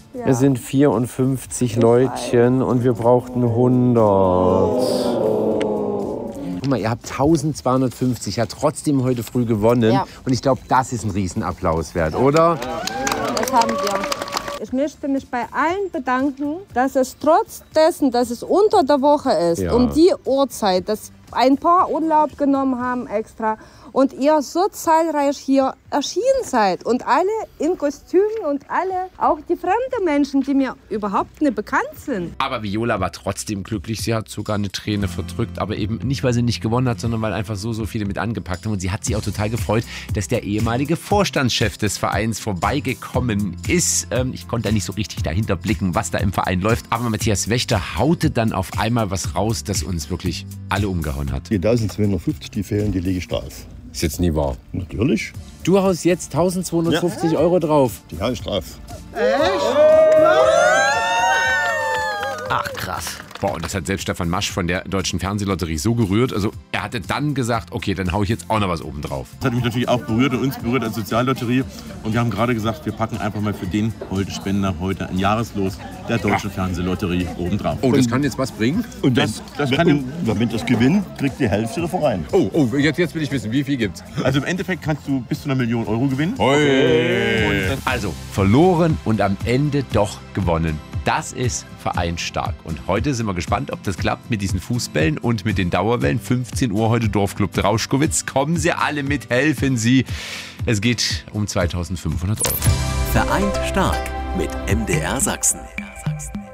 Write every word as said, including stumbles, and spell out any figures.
Ja. Es sind vierundfünfzig Leutchen und wir brauchten hundert. Guck mal, ihr habt eintausendzweihundertfünfzig, ja trotzdem heute früh gewonnen. Ja. Und ich glaube, das ist ein Riesenapplaus wert, oder? Das haben wir. Ich möchte mich bei allen bedanken, dass es trotz dessen, dass es unter der Woche ist, Ja. um die Uhrzeit, dass ein paar Urlaub genommen haben extra und ihr so zahlreich hier erschienen seid und alle in Kostümen und alle, auch die fremden Menschen, die mir überhaupt nicht bekannt sind. Aber Viola war trotzdem glücklich. Sie hat sogar eine Träne verdrückt, aber eben nicht, weil sie nicht gewonnen hat, sondern weil einfach so, so viele mit angepackt haben. Und sie hat sich auch total gefreut, dass der ehemalige Vorstandschef des Vereins vorbeigekommen ist. Ähm, ich konnte da nicht so richtig dahinter blicken, was da im Verein läuft. Aber Matthias Wächter haute dann auf einmal was raus, das uns wirklich alle umgehauen hat. Die eintausendzweihundertfünfzig, die fehlen, die lege ich drauf. Ist jetzt nie wahr. Natürlich. Du haust jetzt eintausendzweihundertfünfzig Euro drauf. Die habe ich drauf. Ach, krass. Boah, und das hat selbst Stefan Masch von der Deutschen Fernsehlotterie so gerührt. Also er hatte dann gesagt, okay, dann hau ich jetzt auch noch was oben drauf. Das hat mich natürlich auch berührt und uns berührt als Soziallotterie. Und wir haben gerade gesagt, wir packen einfach mal für den heute Spender heute ein Jahreslos der Deutschen Fernsehlotterie oben drauf. Oh, das kann jetzt was bringen? Und Das- das, das kann und, wenn das gewinnt, kriegt die Hälfte der Verein. Oh, oh jetzt, jetzt will ich wissen, wie viel gibt's? Also im Endeffekt kannst du bis zu einer Million Euro gewinnen. Also, verloren und am Ende doch gewonnen. Das ist vereinsstark. Und heute sind wir gespannt, ob das klappt mit diesen Fußbällen und mit den Dauerwellen. fünfzehn Uhr heute Dorfclub Drauschkowitz. Kommen Sie alle mit, helfen Sie. Es geht um zweitausendfünfhundert Euro. Vereint stark mit M D R Sachsen.